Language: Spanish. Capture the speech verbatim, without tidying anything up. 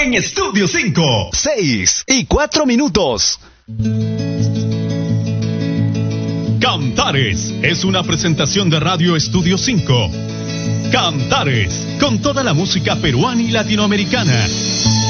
en Estudio cinco. Seis y cuatro minutos. Cantares es una presentación de Radio Estudio cinco. Cantares, con toda la música peruana y latinoamericana.